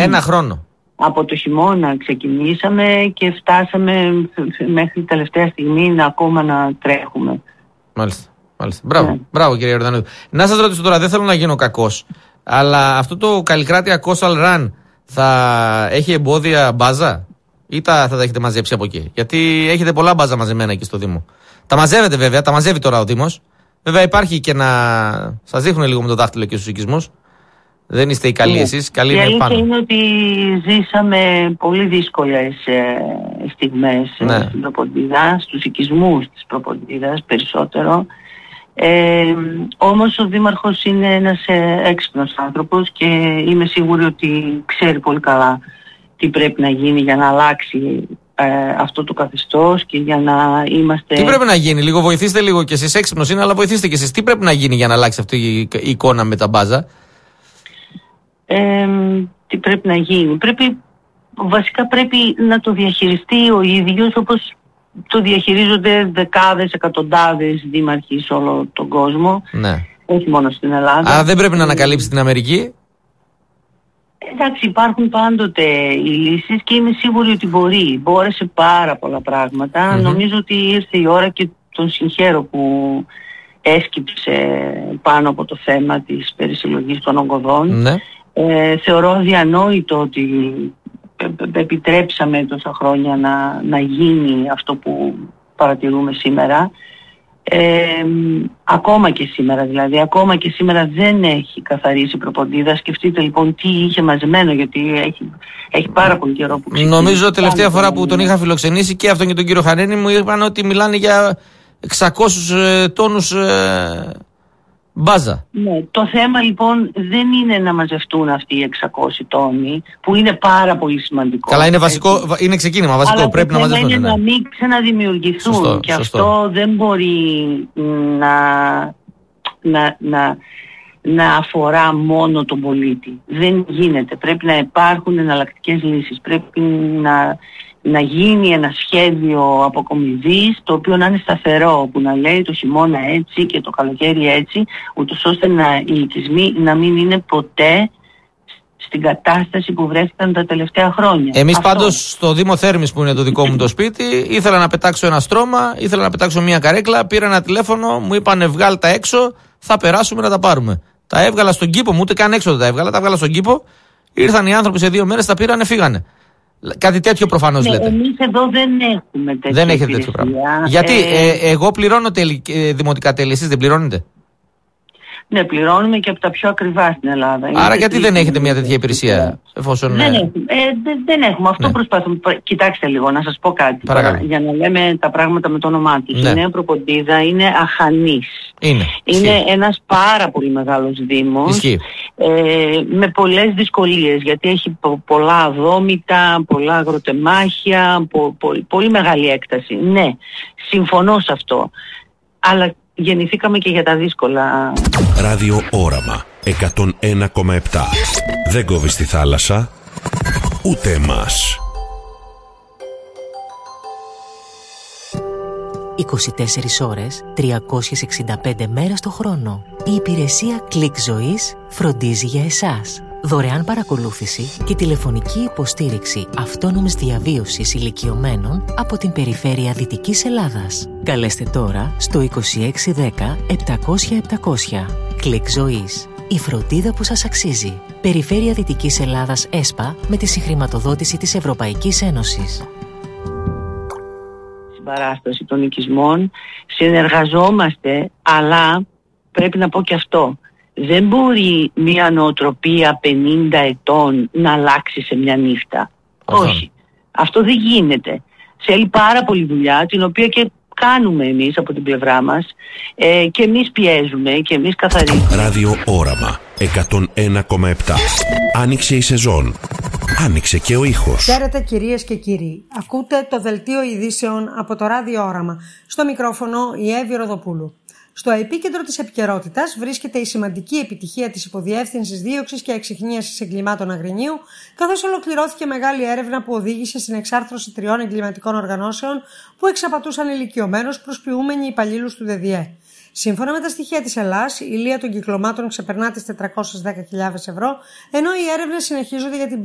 Ένα χρόνο. Από το χειμώνα ξεκινήσαμε και φτάσαμε μέχρι τελευταία στιγμή ακόμα να τρέχουμε. Μάλιστα. Μπράβο κύριε Ιορδανίδου. Να σας ρωτήσω τώρα, δεν θέλω να γίνω κακός, αλλά αυτό το Καλλικράτεια Coastal Run θα έχει εμπόδια μπάζα ή θα τα έχετε μαζέψει από εκεί? Γιατί έχετε πολλά μπάζα μαζεμένα εκεί στο Δήμο. Τα μαζεύετε βέβαια, τα μαζεύει τώρα ο Δήμος. Βέβαια υπάρχει και να σας δείχνουν λίγο με το δάχτυλο και στους οικισμούς. Δεν είστε οι καλοί εσείς, καλοί είναι πάνω. Η αλήθεια είναι ότι ζήσαμε πολύ δύσκολες στιγμές στην Προποντίδα, στους οικισμούς της Προποντίδας περισσότερο. Όμως ο Δήμαρχος είναι ένας έξυπνος άνθρωπος και είμαι σίγουρη ότι ξέρει πολύ καλά τι πρέπει να γίνει για να αλλάξει αυτό το καθεστώς και για να είμαστε... Τι πρέπει να γίνει, λίγο βοηθήστε λίγο κι εσείς, έξυπνος είναι, αλλά βοηθήστε κι εσείς. Τι πρέπει να γίνει για να αλλάξει αυτή η εικόνα με τα μπάζα? Τι πρέπει να γίνει? Βασικά πρέπει να το διαχειριστεί ο ίδιος όπως το διαχειρίζονται δεκάδες, εκατοντάδες δήμαρχοι σε όλο τον κόσμο. Ναι. Όχι μόνο στην Ελλάδα. Άρα δεν πρέπει να ανακαλύψει την Αμερική. Εντάξει, υπάρχουν πάντοτε οι λύσεις και είμαι σίγουρη ότι μπόρεσε πάρα πολλά πράγματα. Νομίζω ότι ήρθε η ώρα και τον συγχαίρω που έσκυψε πάνω από το θέμα της περισυλλογής των ογκωδών. Ναι. Θεωρώ αδιανόητο ότι επιτρέψαμε τόσα χρόνια να γίνει αυτό που παρατηρούμε σήμερα. Ακόμα και σήμερα δεν έχει καθαρίσει η Προποντίδα. Σκεφτείτε λοιπόν τι είχε μαζεμένο, γιατί έχει πάρα πολύ καιρό που ξεκίνησε. Νομίζω τελευταία φορά που τον είχα φιλοξενήσει και αυτόν και τον κύριο Χανένη μου είπαν ότι μιλάνε για 600 τόνους μπάζα. Ναι, το θέμα λοιπόν δεν είναι να μαζευτούν αυτοί οι 600 τόνοι, που είναι πάρα πολύ σημαντικό. Καλά, είναι βασικό, είναι ξεκίνημα βασικό, αλλά πρέπει να μαζευτούν. Είναι να μην ξαναδημιουργηθούν. Σωστό, και σωστό. Αυτό δεν μπορεί να αφορά μόνο τον πολίτη. Δεν γίνεται. Πρέπει να υπάρχουν εναλλακτικές λύσεις. Πρέπει να γίνει ένα σχέδιο αποκομιδής, το οποίο να είναι σταθερό, που να λέει το χειμώνα έτσι και το καλοκαίρι έτσι, ούτως ώστε οι οικισμοί να μην είναι ποτέ στην κατάσταση που βρέθηκαν τα τελευταία χρόνια. Εμείς πάντως στο Δήμο Θέρμης, που είναι το δικό μου το σπίτι, ήθελα να πετάξω ένα στρώμα, ήθελα να πετάξω μια καρέκλα, πήρα ένα τηλέφωνο, μου είπανε βγάλ τα έξω, θα περάσουμε να τα πάρουμε. Τα έβγαλα στον κήπο μου, ούτε καν έξω δεν τα έβγαλα, τα έβγαλα στον κήπο, ήρθαν οι άνθρωποι σε 2 μέρες, τα πήρανε, φύγανε. Κάτι τέτοιο προφανώς λέτε. Εμείς εδώ δεν έχουμε τέτοια. Δεν έχετε τέτοιο πράγμα. Γιατί εγώ πληρώνω δημοτικά τέλη, εσείς δεν πληρώνετε? Ναι, πληρώνουμε και από τα πιο ακριβά στην Ελλάδα. Άρα γιατί δεν έχετε μια τέτοια υπηρεσία, εφόσον... Δεν έχουμε. Αυτό προσπαθούμε. Κοιτάξτε λίγο, να σας πω κάτι. Για να λέμε τα πράγματα με το όνομά τους. Η Νέα Προποντίδα είναι αχανής. Είναι ένας πάρα πολύ μεγάλος δήμος. Με πολλές δυσκολίες, γιατί έχει πολλά αδόμητα, πολλά αγροτεμάχια, πολύ μεγάλη έκταση. Ναι, συμφωνώ σε αυτό. Αλλά γεννηθήκαμε και για τα δύσκολα. Ράδιο Όραμα 101,7. Δεν κόβεις τη θάλασσα, ούτε εμάς. 24 ώρες, 365 μέρες το χρόνο. Η υπηρεσία Κλικ Ζωής φροντίζει για εσάς. Δωρεάν παρακολούθηση και τηλεφωνική υποστήριξη αυτόνομης διαβίωσης ηλικιωμένων από την περιφέρεια Δυτικής Ελλάδας. Καλέστε τώρα στο 2610 700 700. Κλικ Ζωής. Η φροντίδα που σας αξίζει. Περιφέρεια Δυτικής Ελλάδας ΕΣΠΑ με τη συγχρηματοδότηση της Ευρωπαϊκής Ένωσης. Συμπαράσταση των οικισμών. Συνεργαζόμαστε, αλλά πρέπει να πω και αυτό. Δεν μπορεί μια νοοτροπία 50 ετών να αλλάξει σε μια νύχτα. Όχι. Αυτό δεν γίνεται. Θέλει πάρα πολλή δουλειά, την οποία και κάνουμε εμείς από την πλευρά μας, και εμείς πιέζουμε και εμείς καθαρίζουμε. Ράδιο Όραμα 101,7. Άνοιξε η σεζόν. Άνοιξε και ο ήχος. Χαίρετε κυρίες και κύριοι. Ακούτε το δελτίο ειδήσεων από το Ράδιο Όραμα. Στο μικρόφωνο η Εύη Ροδοπούλου. Στο επίκεντρο της επικαιρότητας βρίσκεται η σημαντική επιτυχία της Υποδιεύθυνσης Δίωξης και Εξιχνίασης Εγκλημάτων Αγρινίου, καθώς ολοκληρώθηκε μεγάλη έρευνα που οδήγησε στην εξάρθρωση 3 εγκληματικών οργανώσεων που εξαπατούσαν ηλικιωμένους προσποιούμενοι υπαλλήλους του ΔΔΕ. Σύμφωνα με τα στοιχεία της Ελλάς, η λία των κυκλωμάτων ξεπερνά τις 410.000 ευρώ, ενώ οι έρευνες συνεχίζονται για την